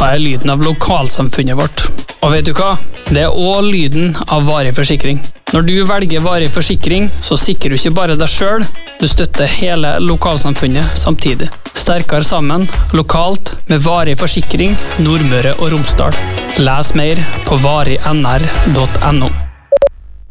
Dette lyden av lokalsamfunnet vårt. Og vet du hva? Det også lyden av varig forsikring. Når du velger varig forsikring, så sikrer du ikke bare deg selv, du støtter hele lokalsamfunnet samtidig. Sterkere sammen, lokalt, med varig forsikring, Nordmøre og Romsdal. Les mer på varignr.no.